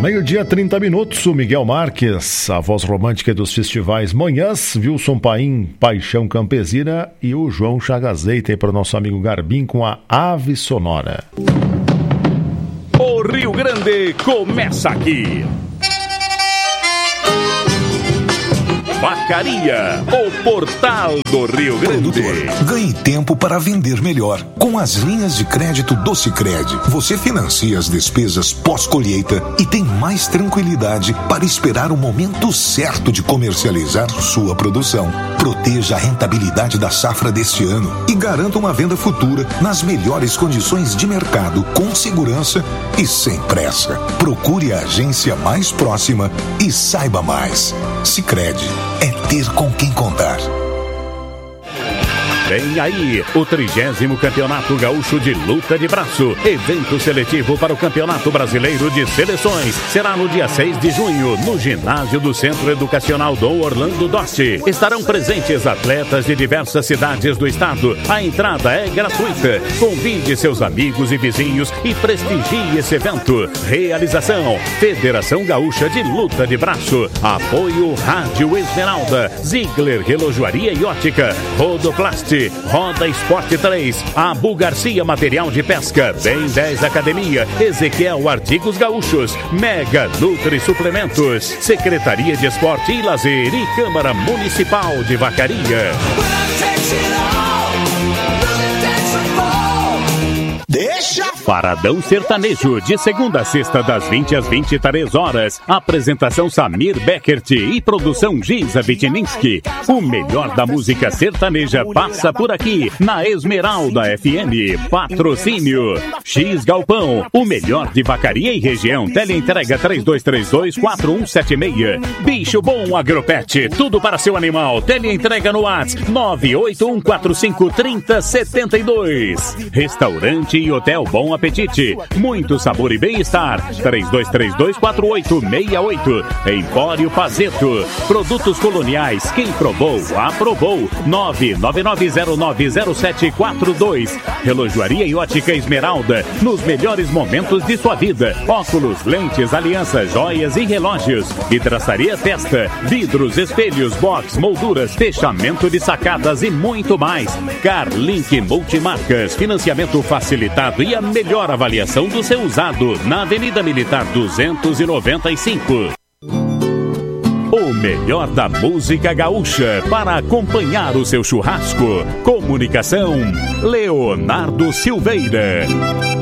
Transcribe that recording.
Meio-dia, 30 minutos, o Miguel Marques, a voz romântica dos festivais Manhãs, Wilson Paim, Paixão Campesina e o João Chagazeita aí para o nosso amigo Garbim com a Ave Sonora. O Rio Grande começa aqui. Vacaria, o portal do Rio Grande. Ganhe tempo para vender melhor. Com as linhas de crédito do Sicredi, você financia as despesas pós-colheita e tem mais tranquilidade para esperar o momento certo de comercializar sua produção. Proteja a rentabilidade da safra deste ano e garanta uma venda futura nas melhores condições de mercado, com segurança e sem pressa. Procure a agência mais próxima e saiba mais. Sicredi é ter com quem contar. Vem aí o 30º Campeonato Gaúcho de Luta de Braço. Evento seletivo para o Campeonato Brasileiro de Seleções. Será no dia 6 de junho, no ginásio do Centro Educacional Dom Orlando Dosti. Estarão presentes atletas de diversas cidades do estado. A entrada é gratuita. Convide seus amigos e vizinhos e prestigie esse evento. Realização: Federação Gaúcha de Luta de Braço. Apoio Rádio Esmeralda, Ziegler Relojoaria e Ótica, Rodoplast, Roda Esporte 3, Abu Garcia Material de Pesca, Bem 10 Academia, Ezequiel Artigos Gaúchos, Mega Nutri Suplementos, Secretaria de Esporte e Lazer e Câmara Municipal de Vacaria. Paradão Sertanejo, de segunda a sexta, das 20 às 23 horas. Apresentação Samir Beckert e produção Giza Vitininski. O melhor da música sertaneja passa por aqui, na Esmeralda FM. Patrocínio X Galpão, o melhor de Vacaria e região. Teleentrega 3232-4176. Bicho Bom Agropet, tudo para seu animal. Teleentrega no WhatsApp 981453072. Restaurante e Hotel Bom Apetite, muito sabor e bem-estar. 3232-4868. Empório Pazeto, produtos coloniais, quem provou, aprovou. 999090742. Relojoaria e Ótica Esmeralda, nos melhores momentos de sua vida. Óculos, lentes, alianças, joias e relógios. Vidraçaria Testa, vidros, espelhos, box, molduras, fechamento de sacadas e muito mais. Carlink Multimarcas, financiamento facilitado e a melhor avaliação do seu usado, na Avenida Militar 295. O melhor da música gaúcha para acompanhar o seu churrasco. Comunicação Leonardo Silveira.